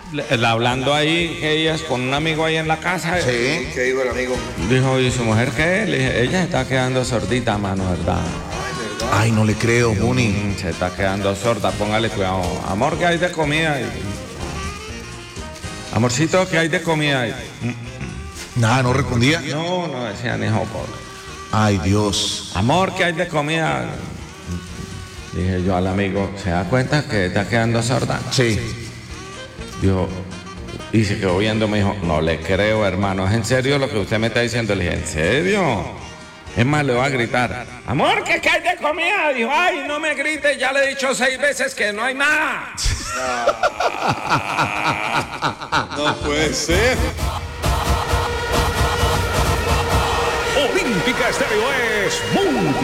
hablando ahí, ellas con un amigo ahí en la casa. Sí. ¿Qué dijo el amigo? Dijo, ¿y su mujer qué? Le dije, ella se está quedando sordita, mano, ¿verdad? Ay, no le creo, Muni. Se está quedando sorda, póngale cuidado. Amor, ¿qué hay de comida? Amorcito, ¿qué hay de comida? Nada, no respondía. No decía ni joco. Ay, Dios. Amor, ¿qué hay de comida? Dije yo al amigo, ¿se da cuenta que está quedando sorda? Sí. Dijo, y se quedó viendo, me dijo, no le creo, hermano, ¿es en serio lo que usted me está diciendo? Le dije, ¿en serio? Es más, le voy a gritar, amor, ¿qué hay de comida? Dijo, ay, no me grites, ya le he dicho 6 veces que no hay más. No puede ser. Olímpica Estéreo es mundial.